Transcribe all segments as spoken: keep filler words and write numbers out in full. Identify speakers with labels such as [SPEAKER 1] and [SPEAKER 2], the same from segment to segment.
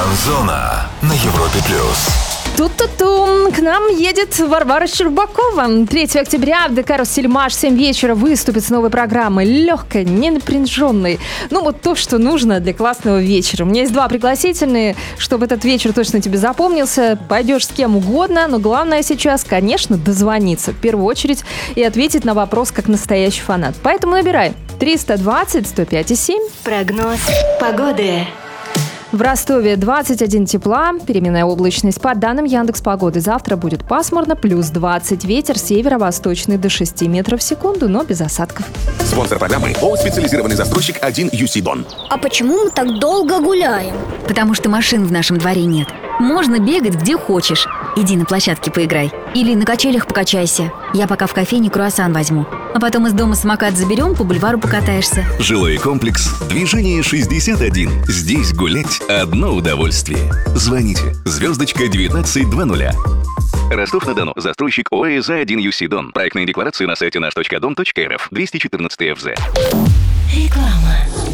[SPEAKER 1] Фанзона на Европе плюс.
[SPEAKER 2] Ту-ту-ту. К нам едет Варвара Щербакова. третьего октября в ДК «Россельмаш» в семь вечера выступит с новой программой. Легкой, не напряженной. Ну, вот то, что нужно для классного вечера. У меня есть два пригласительные, чтобы этот вечер точно тебе запомнился. Пойдешь с кем угодно, но главное сейчас, конечно, дозвониться в первую очередь и ответить на вопрос как настоящий фанат. Поэтому набирай триста двадцать сто пять и семь.
[SPEAKER 3] Прогноз погоды.
[SPEAKER 2] В Ростове двадцать один тепла, переменная облачность. По данным Яндекс.Погоды, завтра будет пасмурно, плюс двадцать, ветер северо-восточный до шести метров в секунду, но без осадков.
[SPEAKER 4] Спонсор программы ООО «Специализированный застройщик один ю си Дон».
[SPEAKER 5] А почему мы так долго гуляем?
[SPEAKER 3] Потому что машин в нашем дворе нет. Можно бегать где хочешь. Иди на площадке поиграй. Или на качелях покачайся. Я пока в кофейне круассан возьму. А потом из дома самокат заберем, по бульвару покатаешься.
[SPEAKER 6] Жилой комплекс «Движение шестьдесят один». Здесь гулять одно удовольствие. Звоните. Звездочка девятнадцать двадцать. Ростов-на-Дону. Застройщик ООО «За один ю си Дон». Проектные декларации на сайте наш точка дом точка эр эф. двести четырнадцать эф зэ.
[SPEAKER 5] Реклама.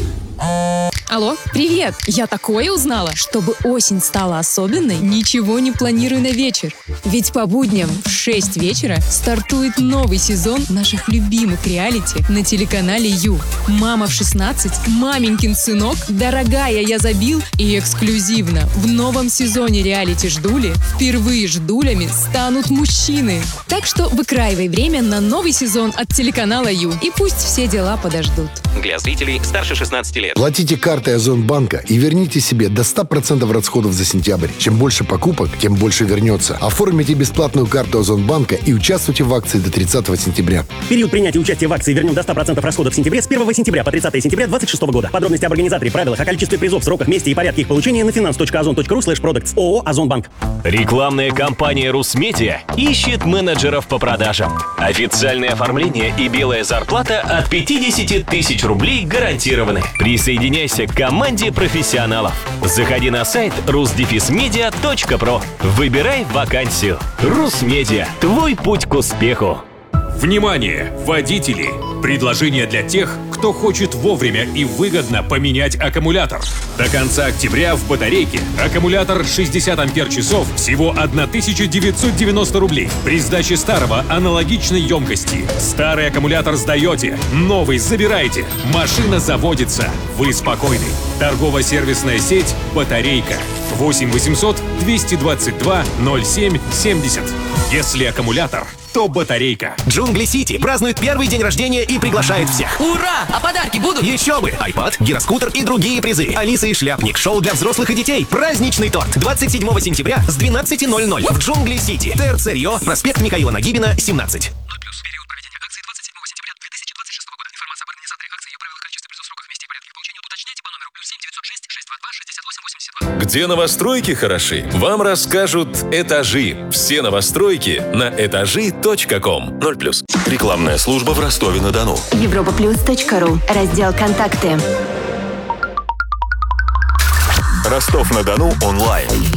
[SPEAKER 7] Алло, привет! Я такое узнала. Чтобы осень стала особенной, ничего не планирую на вечер. Ведь по будням в шесть вечера стартует новый сезон наших любимых реалити на телеканале Ю. «Мама в шестнадцать», «Маменькин сынок», «Дорогая, я забил» и эксклюзивно в новом сезоне реалити «Ждули» впервые ждулями станут мужчины. Так что выкраивай время на новый сезон от телеканала Ю. И пусть все дела подождут.
[SPEAKER 8] Для зрителей старше шестнадцати лет.
[SPEAKER 9] Платите картой Озонбанка и верните себе до ста процентов расходов за сентябрь. Чем больше покупок, тем больше вернется. Оформите бесплатную карту Озонбанка и участвуйте в акции до тридцатого сентября.
[SPEAKER 10] Период принятия участия в акции «Вернем до ста процентов расходов в сентябре» с первого сентября по тридцатое сентября двадцать шестого года. Подробности об организаторе, правилах, о количестве призов, сроках, месте и порядке их получения на finance точка озон точка ру слэш продактс. ООО «Озонбанк».
[SPEAKER 8] Рекламная кампания «Русмедиа» ищет менеджеров по продажам. Официальное оформление и белая зарплата от пятидесяти тысяч рублей гарантированы. Присоединяйся к команде профессионалов. Заходи на сайт рус медиа точка про. Выбирай вакансию. Русмедиа. Твой путь к успеху.
[SPEAKER 11] Внимание, водители! Предложение для тех, кто хочет вовремя и выгодно поменять аккумулятор. До конца октября в батарейке аккумулятор шестьдесят ампер-часов всего тысяча девятьсот девяносто рублей. При сдаче старого аналогичной емкости. Старый аккумулятор сдаете, новый забираете. Машина заводится. Вы спокойны. Торгово-сервисная сеть «Батарейка». восемь восемьсот двести двадцать два ноль семь семьдесят. Если аккумулятор, то батарейка.
[SPEAKER 4] Джунгли Сити празднует первый день рождения и приглашает всех.
[SPEAKER 8] Ура! А подарки будут?
[SPEAKER 4] Еще бы! Айпад, гироскутер и другие призы. Алиса и Шляпник. Шоу для взрослых и детей. Праздничный торт. двадцать седьмого сентября с двенадцати ноль-ноль в Джунгли Сити. ТРЦ Рио, проспект Михаила Нагибина, семнадцать.
[SPEAKER 12] Где новостройки хороши, вам расскажут «Этажи». Все новостройки на этажи точка ком.
[SPEAKER 1] ноль плюс. Рекламная служба в Ростове-на-Дону.
[SPEAKER 3] европа плюс точка ру. Раздел «Контакты».
[SPEAKER 1] Ростов-на-Дону онлайн.